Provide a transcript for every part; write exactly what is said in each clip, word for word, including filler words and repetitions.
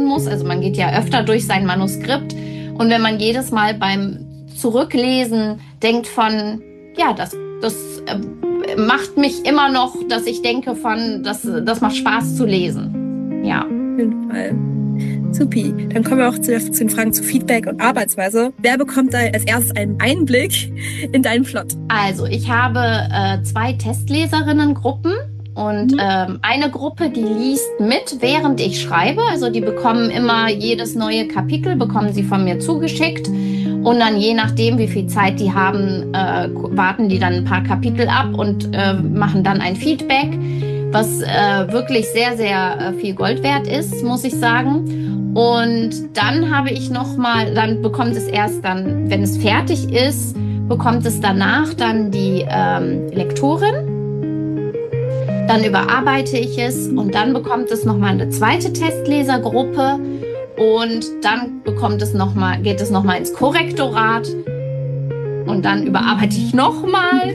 muss. Also man geht ja öfter durch sein Manuskript. Und wenn man jedes Mal beim Zurücklesen denkt von, ja, das, das äh, macht mich immer noch, dass ich denke von, das, das macht Spaß zu lesen. Ja. Auf jeden Fall. Supi. Dann kommen wir auch zu, zu den Fragen zu Feedback und Arbeitsweise. Wer bekommt da als erstes einen Einblick in deinen Plot? Also ich habe äh, zwei Testleserinnengruppen. Und Mhm. ähm, eine Gruppe, die liest mit, während ich schreibe. Also die bekommen immer jedes neue Kapitel, bekommen sie von mir zugeschickt. Und dann je nachdem, wie viel Zeit die haben, äh, warten die dann ein paar Kapitel ab und äh, machen dann ein Feedback, was äh, wirklich sehr, sehr äh, viel Gold wert ist, muss ich sagen. Und dann habe ich nochmal, dann bekommt es erst dann, wenn es fertig ist, bekommt es danach dann die ähm, Lektorin. Dann überarbeite ich es und dann bekommt es nochmal eine zweite Testlesergruppe und dann bekommt es noch mal, geht es nochmal ins Korrektorat und dann überarbeite ich nochmal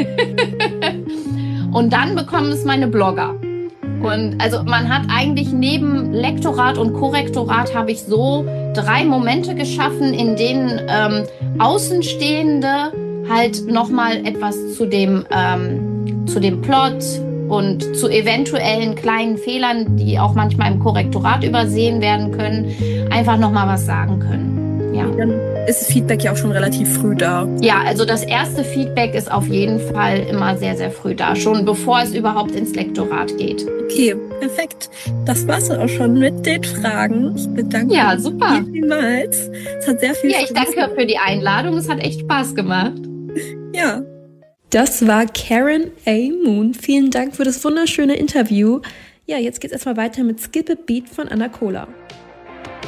und dann bekommen es meine Blogger. Und also man hat eigentlich neben Lektorat und Korrektorat habe ich so drei Momente geschaffen, in denen ähm, Außenstehende halt nochmal etwas zu dem, ähm, zu dem Plot und zu eventuellen kleinen Fehlern, die auch manchmal im Korrektorat übersehen werden können, einfach nochmal was sagen können. Ja. Dann ist das Feedback ja auch schon relativ früh da. Ja, also das erste Feedback ist auf jeden Fall immer sehr, sehr früh da, schon bevor es überhaupt ins Lektorat geht. Okay, perfekt. Das war's dann auch schon mit den Fragen. Ich bedanke Ja, mich super. vielmals. Es hat sehr viel Ja, ich danke für die Einladung. Es hat echt Spaß gemacht. Ja. Das war Karen A. Moon. Vielen Dank für das wunderschöne Interview. Ja, jetzt geht's erstmal weiter mit Skip a Beat von Anna Kohler.